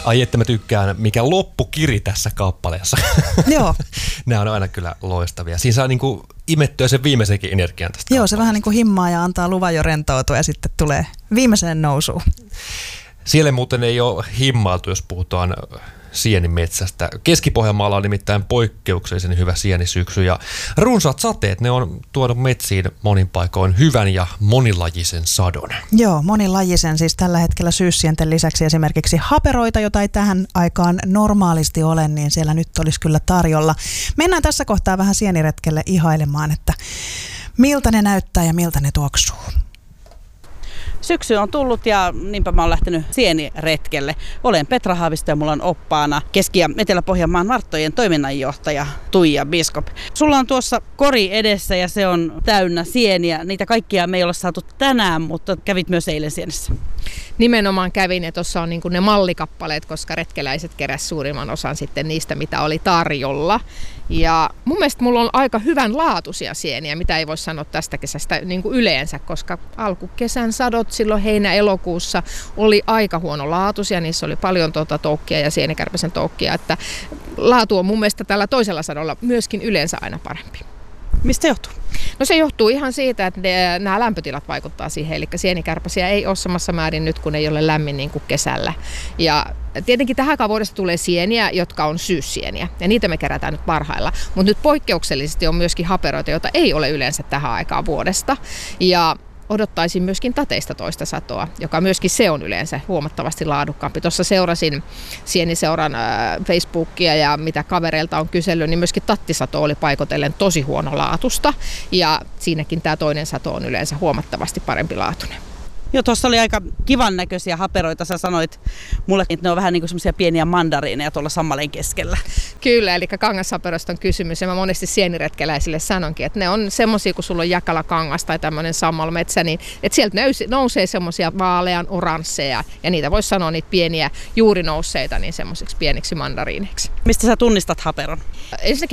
Ai että mä tykkään, mikä loppukiri tässä kappaleessa. Joo. Nämä on aina kyllä loistavia. Siinä saa niinku imettyä sen viimeisenkin energian tästä. Joo, se vähän niin kuin himmaa ja antaa luvan jo rentoutua ja sitten tulee viimeiseen nousuun. Siellä muuten ei ole himmailtu, jos puhutaan sienimetsästä. Keski-Pohjanmaalla on nimittäin poikkeuksellisen hyvä sienisyksy ja runsaat sateet, ne on tuonut metsiin monin paikoin hyvän ja monilajisen sadon. Joo, monilajisen siis tällä hetkellä syyssienten lisäksi esimerkiksi haperoita, jota ei tähän aikaan normaalisti ole, niin siellä nyt olisi kyllä tarjolla. Mennään tässä kohtaa vähän sieniretkelle ihailemaan, että miltä ne näyttää ja miltä ne tuoksuu. Syksy on tullut ja niinpä mä oon lähtenyt sieniretkelle. Olen Petra Haavisto ja mulla on oppaana Keski- ja Etelä-Pohjanmaan Marttojen toiminnanjohtaja Tuija Biskop. Sulla on tuossa kori edessä ja se on täynnä sieniä. Niitä kaikkia me ei ole saatu tänään, mutta kävit myös eilen sienissä. Nimenomaan kävin ja tuossa on niin kuin ne mallikappaleet, koska retkeläiset keräsivät suurimman osan sitten niistä, mitä oli tarjolla. Ja mun mielestä mulla on aika hyvän laatuisia sieniä, mitä ei voi sanoa tästä kesästä niin kuin yleensä, koska alkukesän sadot silloin heinä-elokuussa oli aika huonolaatuisia. Niissä oli paljon toukkia ja sienikärpäsen toukkia, että laatu on mun mielestä tällä toisella sadolla myöskin yleensä aina parempi. Mistä johtuu? No se johtuu ihan siitä, että nämä lämpötilat vaikuttaa siihen, eli sienikärpäsiä ei ole samassa määrin nyt, kun ei ole lämmin niin kuin kesällä. Ja tietenkin tähän aikaan vuodesta tulee sieniä, jotka on syyssieniä, ja niitä me kerätään nyt parhailla. Mutta nyt poikkeuksellisesti on myöskin haperoita, joita ei ole yleensä tähän aikaan vuodesta. Ja odottaisin myöskin tateista toista satoa, joka myöskin se on yleensä huomattavasti laadukkaampi. Tuossa seurasin Sieniseuran Facebookia ja mitä kavereilta on kysellyt, niin myöskin tattisato oli paikotellen tosi huonolaatusta. Ja siinäkin tämä toinen sato on yleensä huomattavasti parempi laatuinen. Joo, tuossa oli aika kivan näköisiä haperoita. Sä sanoit mulle, että ne on vähän niin kuin semmoisia pieniä mandariineja tuolla sammalen keskellä. Kyllä, eli kangashaperosta on kysymys. Ja mä monesti sieniretkeläisille sanonkin, että ne on semmoisia, kun sulla on jakalakangas tai tämmöinen sammalmetsä, niin että sieltä nousee semmoisia vaalean oransseja. Ja niitä voisi sanoa niitä pieniä juuri nousseita niin semmoisiksi pieniksi mandariineiksi. Mistä sä tunnistat haperon? Ensinnäkin